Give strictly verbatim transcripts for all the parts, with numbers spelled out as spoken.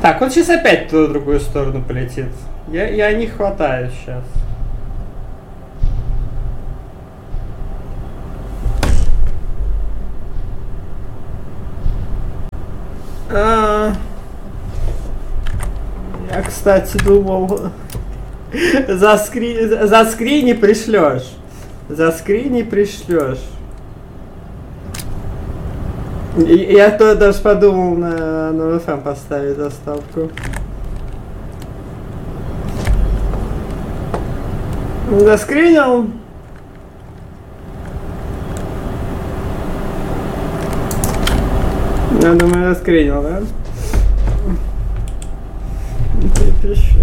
Так, он сейчас опять в ту другую сторону полетит. Я, я не хватаю сейчас. А, я, кстати, думал, за скри... за скрини пришлешь. За скрини пришлешь. Я то даже подумал на, на эф эм поставить заставку. Заскринил. Я думаю, заскринил, да? Перепишу.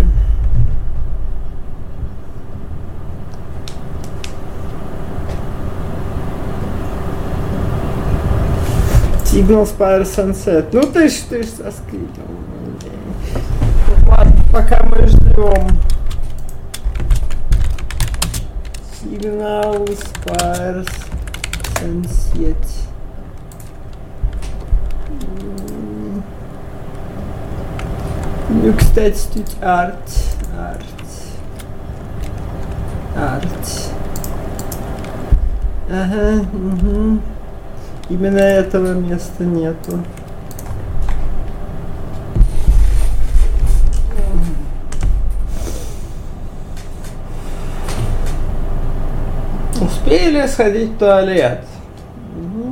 Signal Spire Sunset. Ну ты ж, ты ж заскринил. Ладно, пока мы ждем. Signal Spire Sunset. Ну, кстати, тут арт. Арт. Арт. Ага, угу. Именно этого места нету. Успели сходить в туалет?